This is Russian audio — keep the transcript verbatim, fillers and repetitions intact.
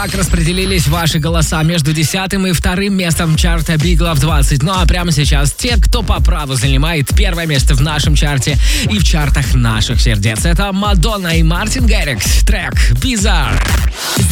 как распределились ваши голоса между десятым и вторым местом чарта Big Love двадцать. Ну а прямо сейчас те, кто по праву занимает первое место в нашем чарте и в чартах наших сердец. Это Мадонна и Мартин Гаррикс. Трек «Bizarre».